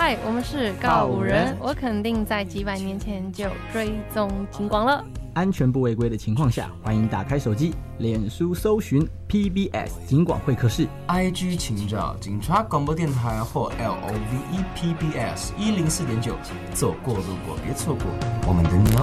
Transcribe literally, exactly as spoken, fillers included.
嗨，我们是告五人，我肯定在几百年前就追踪警广了。 安全不违规的情况下，欢迎打开手机，脸书搜寻 P B S 警广会客室 ，I G 请找警察广播电台或 L O V E P B S 一零四点九，走过路过别错过，我们等你哦。